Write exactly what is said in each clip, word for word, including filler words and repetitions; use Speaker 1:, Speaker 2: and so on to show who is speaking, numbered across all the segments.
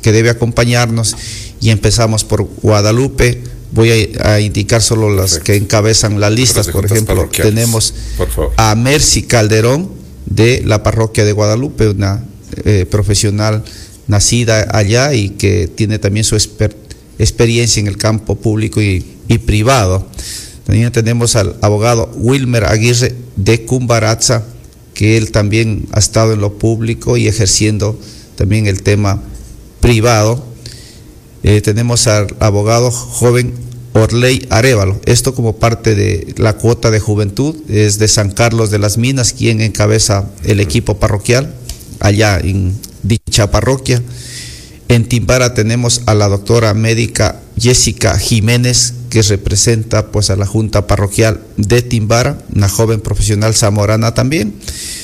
Speaker 1: que debe acompañarnos, y empezamos por Guadalupe. Voy a, a indicar solo las Perfecto. que encabezan las listas. Por ejemplo, tenemos por a Mercy Calderón, de la parroquia de Guadalupe, una eh, profesional nacida allá y que tiene también su exper experiencia en el campo público y, y privado. También tenemos al abogado Wilmer Aguirre de Cumbaratza, que él también ha estado en lo público y ejerciendo también el tema privado. Eh, tenemos al abogado joven Orley Arévalo, esto como parte de la cuota de juventud, es de San Carlos de las Minas, quien encabeza el equipo parroquial allá en dicha parroquia. En Timbara tenemos a la doctora médica Jessica Jiménez, que representa pues a la Junta Parroquial de Timbara, una joven profesional zamorana también.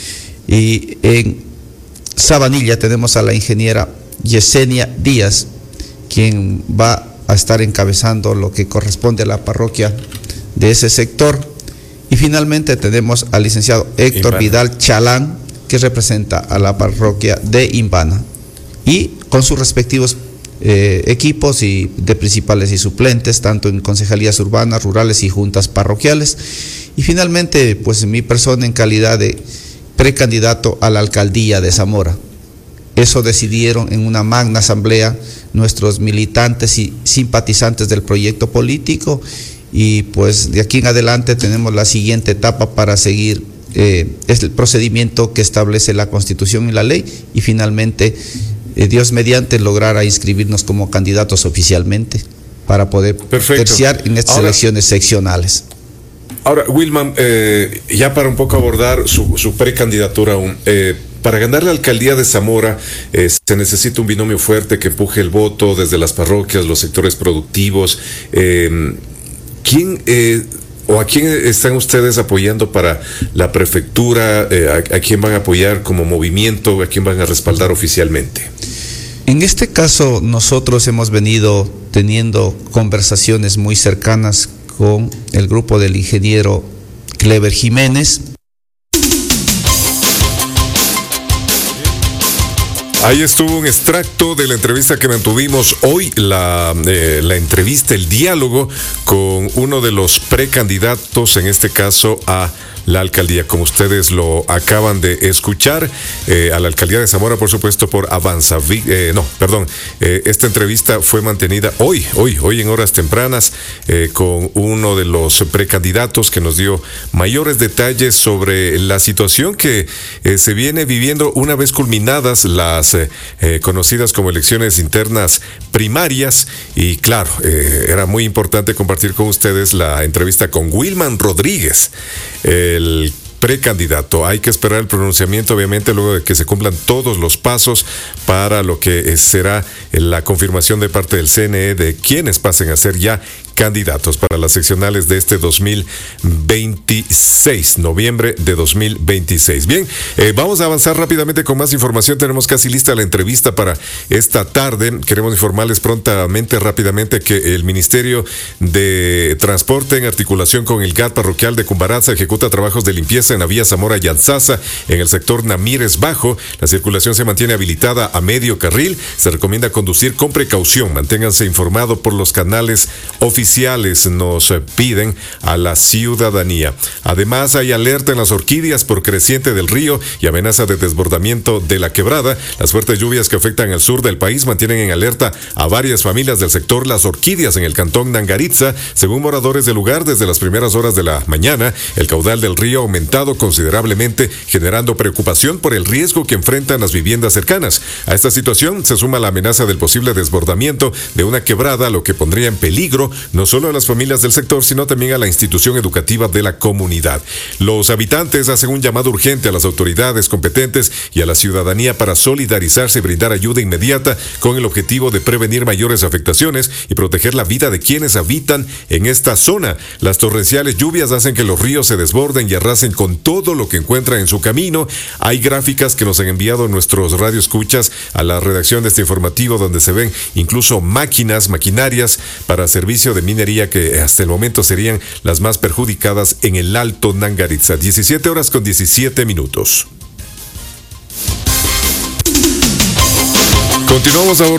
Speaker 1: Y en Sabanilla tenemos a la ingeniera Yesenia Díaz, quien va a estar encabezando lo que corresponde a la parroquia de ese sector. Y finalmente tenemos al licenciado Héctor Imbana. Vidal Chalán, que representa a la parroquia de Imbana, y con sus respectivos eh, equipos y de principales y suplentes, tanto en concejalías urbanas, rurales y juntas parroquiales. Y finalmente, pues mi persona en calidad de precandidato a la alcaldía de Zamora. Eso decidieron en una magna asamblea nuestros militantes y simpatizantes del proyecto político, y pues de aquí en adelante tenemos la siguiente etapa para seguir eh, es el procedimiento que establece la Constitución y la ley, y finalmente eh, Dios mediante lograr a inscribirnos como candidatos oficialmente para poder terciar en estas Ahora, elecciones seccionales.
Speaker 2: Ahora, Wilman, eh, ya para un poco abordar su, su precandidatura aún, eh, para ganar la alcaldía de Zamora eh, se necesita un binomio fuerte que empuje el voto desde las parroquias, los sectores productivos. Eh, ¿Quién eh, o a quién están ustedes apoyando para la prefectura? Eh, a, ¿A quién van a apoyar como movimiento? ¿A quién van a respaldar oficialmente?
Speaker 1: En este caso, nosotros hemos venido teniendo conversaciones muy cercanas con el grupo del ingeniero Clever Jiménez.
Speaker 2: Ahí estuvo un extracto de la entrevista que mantuvimos hoy, la, eh, la entrevista, el diálogo con uno de los precandidatos, en este caso a la alcaldía, como ustedes lo acaban de escuchar, eh, a la alcaldía de Zamora, por supuesto, por Avanza. Eh, no, perdón, eh, esta entrevista fue mantenida hoy, hoy, hoy en horas tempranas, eh, con uno de los precandidatos que nos dio mayores detalles sobre la situación que eh, se viene viviendo una vez culminadas las eh, eh, conocidas como elecciones internas primarias. Y claro, eh, era muy importante compartir con ustedes la entrevista con Wilman Rodríguez, eh, el precandidato. Hay que esperar el pronunciamiento, obviamente, luego de que se cumplan todos los pasos para lo que será la confirmación de parte del C N E de quienes pasen a ser ya candidatos para las seccionales de este dos mil veintiséis, noviembre de dos mil veintiséis. Bien, eh, vamos a avanzar rápidamente con más información. Tenemos casi lista la entrevista para esta tarde. Queremos informarles prontamente, rápidamente, que el Ministerio de Transporte, en articulación con el G A T parroquial de Cumbaratza, ejecuta trabajos de limpieza en la vía Zamora-Yanzasa, en el sector Namírez Bajo. La circulación se mantiene habilitada a medio carril. Se recomienda conducir con precaución. Manténganse informados por los canales oficiales, nos piden a la ciudadanía. Además, hay alerta en las Orquídeas por creciente del río y amenaza de desbordamiento de la quebrada. Las fuertes lluvias que afectan al sur del país mantienen en alerta a varias familias del sector Las Orquídeas en el cantón Nangaritza. Según moradores del lugar, desde las primeras horas de la mañana, el caudal del río ha aumentado considerablemente, generando preocupación por el riesgo que enfrentan las viviendas cercanas. A esta situación se suma la amenaza del posible desbordamiento de una quebrada, lo que pondría en peligro no solo a las familias del sector, sino también a la institución educativa de la comunidad. Los habitantes hacen un llamado urgente a las autoridades competentes y a la ciudadanía para solidarizarse y brindar ayuda inmediata con el objetivo de prevenir mayores afectaciones y proteger la vida de quienes habitan en esta zona. Las torrenciales lluvias hacen que los ríos se desborden y arrasen con todo lo que encuentran en su camino. Hay gráficas que nos han enviado nuestros radioescuchas a la redacción de este informativo, donde se ven incluso máquinas, maquinarias para servicio de minería que hasta el momento serían las más perjudicadas en el Alto Nangaritza. diecisiete horas con diecisiete minutos. Continuamos ahora.